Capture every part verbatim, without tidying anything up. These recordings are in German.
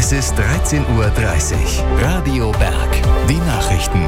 Es ist dreizehn Uhr dreißig. Radio Berg. Die Nachrichten.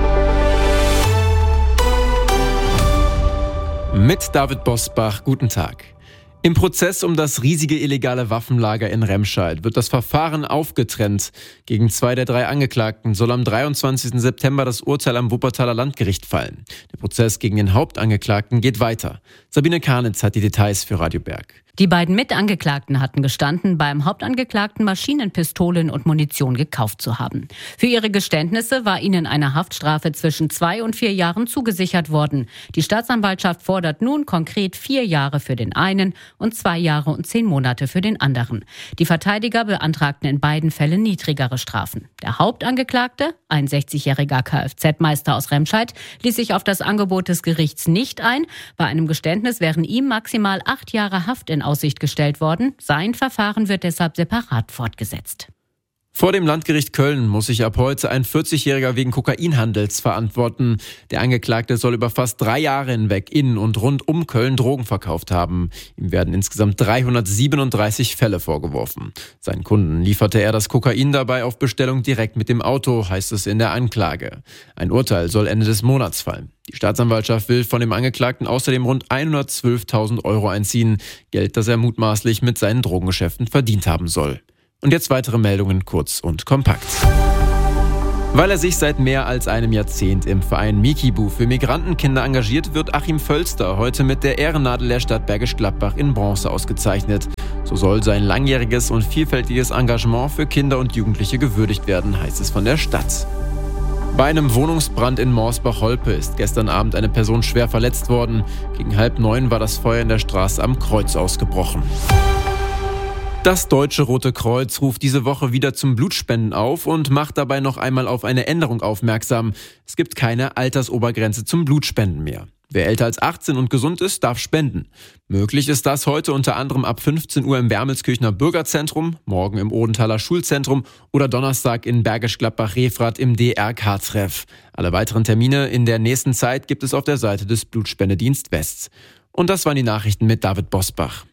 Mit David Bosbach, guten Tag. Im Prozess um das riesige illegale Waffenlager in Remscheid wird das Verfahren aufgetrennt. Gegen zwei der drei Angeklagten soll am dreiundzwanzigsten September das Urteil am Wuppertaler Landgericht fallen. Der Prozess gegen den Hauptangeklagten geht weiter. Sabine Karnitz hat die Details für Radio Berg. Die beiden Mitangeklagten hatten gestanden, beim Hauptangeklagten Maschinen, Pistolen und Munition gekauft zu haben. Für ihre Geständnisse war ihnen eine Haftstrafe zwischen zwei und vier Jahren zugesichert worden. Die Staatsanwaltschaft fordert nun konkret vier Jahre für den einen und zwei Jahre und zehn Monate für den anderen. Die Verteidiger beantragten in beiden Fällen niedrigere Strafen. Der Hauptangeklagte, ein sechzigjähriger Kfz-Meister aus Remscheid, ließ sich auf das Angebot des Gerichts nicht ein. Bei einem Geständnis wären ihm maximal acht Jahre Haft in Aussicht gestellt worden. Sein Verfahren wird deshalb separat fortgesetzt. Vor dem Landgericht Köln muss sich ab heute ein vierzigjähriger wegen Kokainhandels verantworten. Der Angeklagte soll über fast drei Jahre hinweg in und rund um Köln Drogen verkauft haben. Ihm werden insgesamt dreihundertsiebenunddreißig Fälle vorgeworfen. Seinen Kunden lieferte er das Kokain dabei auf Bestellung direkt mit dem Auto, heißt es in der Anklage. Ein Urteil soll Ende des Monats fallen. Die Staatsanwaltschaft will von dem Angeklagten außerdem rund hundertzwölftausend Euro einziehen. Geld, das er mutmaßlich mit seinen Drogengeschäften verdient haben soll. Und jetzt weitere Meldungen kurz und kompakt. Weil er sich seit mehr als einem Jahrzehnt im Verein Mikibu für Migrantenkinder engagiert, wird Achim Völster heute mit der Ehrennadel der Stadt Bergisch Gladbach in Bronze ausgezeichnet. So soll sein langjähriges und vielfältiges Engagement für Kinder und Jugendliche gewürdigt werden, heißt es von der Stadt. Bei einem Wohnungsbrand in Morsbach-Holpe ist gestern Abend eine Person schwer verletzt worden. Gegen halb neun war das Feuer in der Straße am Kreuz ausgebrochen. Das Deutsche Rote Kreuz ruft diese Woche wieder zum Blutspenden auf und macht dabei noch einmal auf eine Änderung aufmerksam. Es gibt keine Altersobergrenze zum Blutspenden mehr. Wer älter als achtzehn und gesund ist, darf spenden. Möglich ist das heute unter anderem ab fünfzehn Uhr im Wermelskirchener Bürgerzentrum, morgen im Odenthaler Schulzentrum oder Donnerstag in Bergisch Gladbach-Refrath im D R K-Treff. Alle weiteren Termine in der nächsten Zeit gibt es auf der Seite des Blutspendedienst West. Und das waren die Nachrichten mit David Bosbach.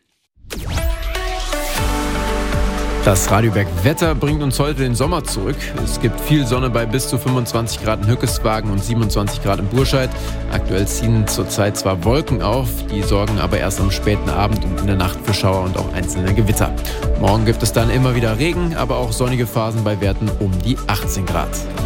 Das Radio Berg Wetter bringt uns heute den Sommer zurück. Es gibt viel Sonne bei bis zu fünfundzwanzig Grad in Hückeswagen und siebenundzwanzig Grad in Burscheid. Aktuell ziehen zurzeit zwar Wolken auf, die sorgen aber erst am späten Abend und in der Nacht für Schauer und auch einzelne Gewitter. Morgen gibt es dann immer wieder Regen, aber auch sonnige Phasen bei Werten um die achtzehn Grad.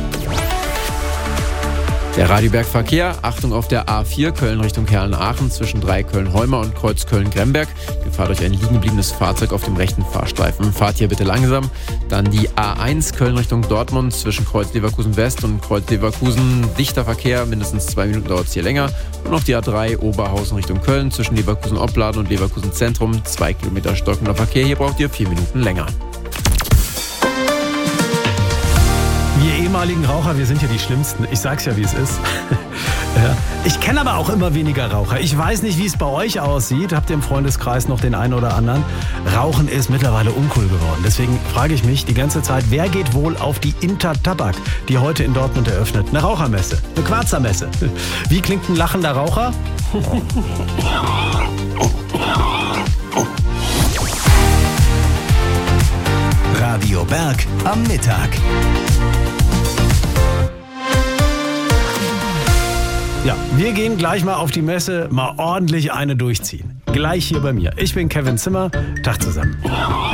Der Radio Berg Verkehr, Achtung auf der A vier Köln Richtung Herlen-Aachen zwischen Dreiköln-Heumer und Kreuz Köln-Gremberg. Gefahr durch ein liegenbliebendes Fahrzeug auf dem rechten Fahrstreifen. Fahrt hier bitte langsam. Dann die A eins Köln Richtung Dortmund zwischen Kreuz Leverkusen West und Kreuz Leverkusen. Dichter Verkehr, mindestens zwei Minuten dauert es hier länger. Und noch die A drei Oberhausen Richtung Köln zwischen Leverkusen-Opladen und Leverkusen Zentrum. Zwei Kilometer stockender Verkehr, hier braucht ihr vier Minuten länger. Wir ehemaligen Raucher, wir sind ja die Schlimmsten. Ich sag's ja, wie es ist. Ja. Ich kenne aber auch immer weniger Raucher. Ich weiß nicht, wie es bei euch aussieht. Habt ihr im Freundeskreis noch den einen oder anderen? Rauchen ist mittlerweile uncool geworden. Deswegen frage ich mich die ganze Zeit, wer geht wohl auf die Intertabak, die heute in Dortmund eröffnet? Eine Rauchermesse, eine Quarzermesse. Wie klingt ein lachender Raucher? Radio Berg am Mittag. Ja, wir gehen gleich mal auf die Messe, mal ordentlich eine durchziehen. Gleich hier bei mir. Ich bin Kevin Zimmer. Tag zusammen.